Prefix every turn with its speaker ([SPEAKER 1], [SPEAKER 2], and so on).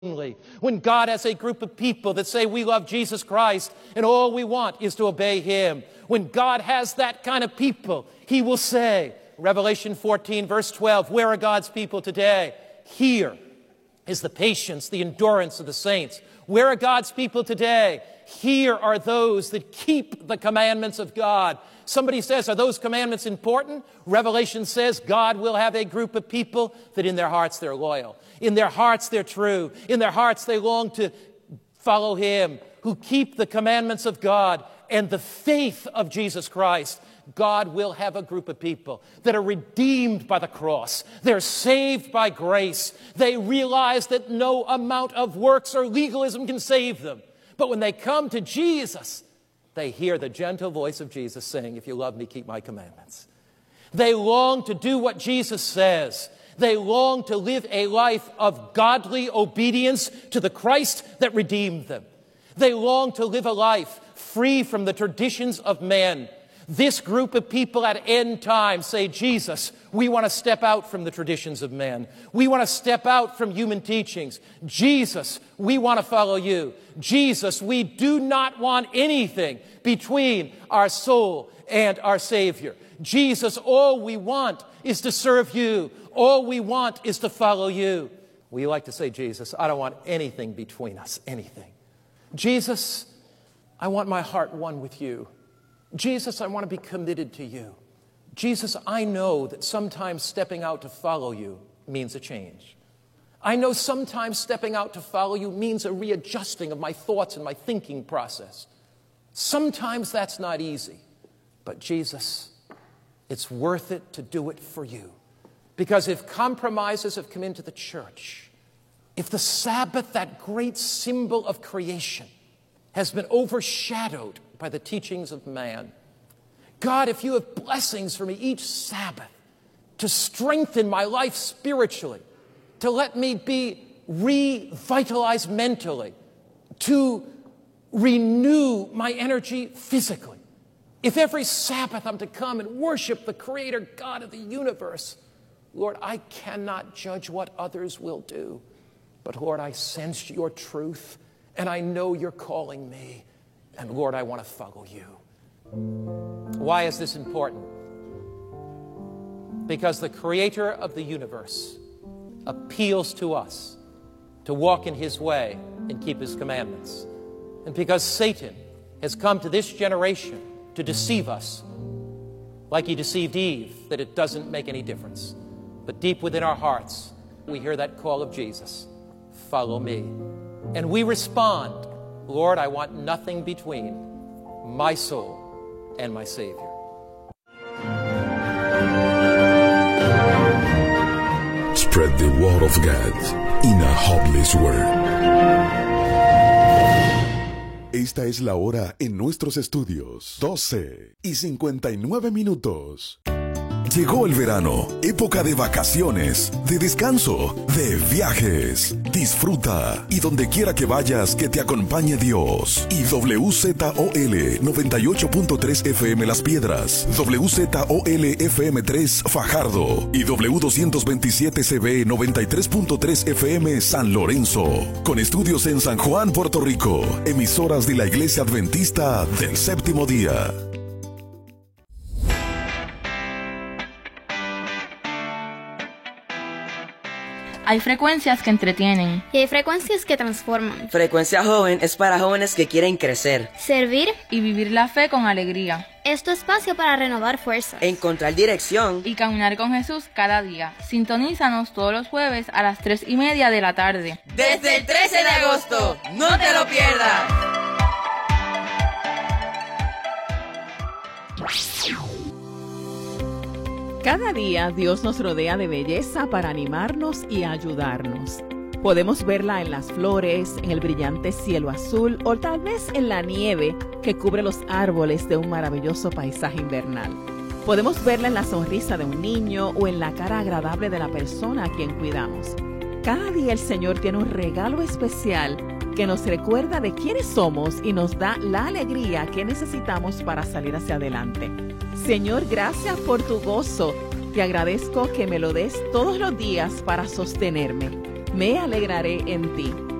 [SPEAKER 1] When God has a group of people that say we love Jesus Christ and all we want is to obey Him. When God has that kind of people, He will say, Revelation 14 verse 12, where are God's people today? Here is the patience, the endurance of the saints. Where are God's people today? Here are those that keep the commandments of God. Somebody says, are those commandments important? Revelation says God will have a group of people that in their hearts they're loyal. In their hearts they're true. In their hearts they long to follow Him, who keep the commandments of God and the faith of Jesus Christ. God will have a group of people that are redeemed by the cross. They're saved by grace. They realize that no amount of works or legalism can save them. But when they come to Jesus, they hear the gentle voice of Jesus saying, if you love me, keep my commandments. They long to do what Jesus says. They long to live a life of godly obedience to the Christ that redeemed them. They long to live a life free from the traditions of men. This group of people at end time say, Jesus, we want to step out from the traditions of men. We want to step out from human teachings. Jesus, we want to follow you. Jesus, we do not want anything between our soul and our Savior. Jesus, all we want is to serve you. All we want is to follow you. We like to say, Jesus, I don't want anything between us, anything. Jesus, I want my heart one with you. Jesus, I want to be committed to you. Jesus, I know that sometimes stepping out to follow you means a change. I know sometimes stepping out to follow you means a readjusting of my thoughts and my thinking process. Sometimes that's not easy. But Jesus, it's worth it to do it for you. Because if compromises have come into the church, if the Sabbath, that great symbol of creation, has been overshadowed by the teachings of man, God, if you have blessings for me each Sabbath to strengthen my life spiritually, to let me be revitalized mentally, to renew my energy physically, if every Sabbath I'm to come and worship the Creator God of the universe, Lord, I cannot judge what others will do. But Lord, I sense your truth, and I know you're calling me. And Lord, I want to follow you. Why is this important? Because the Creator of the universe appeals to us to walk in His way and keep His commandments. And because Satan has come to this generation to deceive us, like he deceived Eve, that it doesn't make any difference. But deep within our hearts, we hear that call of Jesus, follow me. And we respond, Lord, I want nothing between my soul and my Savior.
[SPEAKER 2] Spread the word of God in a hopeless world. Esta es la hora en nuestros estudios. 12:59. Llegó el verano, época de vacaciones, de descanso, de viajes. Disfruta y donde quiera que vayas, que te acompañe Dios. Y WZOL 98.3 FM Las Piedras, WZOL FM 3 Fajardo y W227 CB 93.3 FM San Lorenzo. Con estudios en San Juan, Puerto Rico. Emisoras de la Iglesia Adventista del Séptimo Día.
[SPEAKER 3] Hay frecuencias que entretienen.
[SPEAKER 4] Y hay frecuencias que transforman.
[SPEAKER 5] Frecuencia Joven es para jóvenes que quieren crecer,
[SPEAKER 4] servir
[SPEAKER 3] y vivir la fe con alegría.
[SPEAKER 4] Es tu espacio para renovar fuerzas,
[SPEAKER 5] encontrar dirección
[SPEAKER 3] y caminar con Jesús cada día. Sintonízanos todos los jueves a las 3:30 de la tarde.
[SPEAKER 5] Desde el 13 de agosto. ¡No te lo pierdas!
[SPEAKER 6] Cada día Dios nos rodea de belleza para animarnos y ayudarnos. Podemos verla en las flores, en el brillante cielo azul o tal vez en la nieve que cubre los árboles de un maravilloso paisaje invernal. Podemos verla en la sonrisa de un niño o en la cara agradable de la persona a quien cuidamos. Cada día el Señor tiene un regalo especial que nos recuerda de quiénes somos y nos da la alegría que necesitamos para salir hacia adelante. Señor, gracias por tu gozo. Te agradezco que me lo des todos los días para sostenerme. Me alegraré en ti.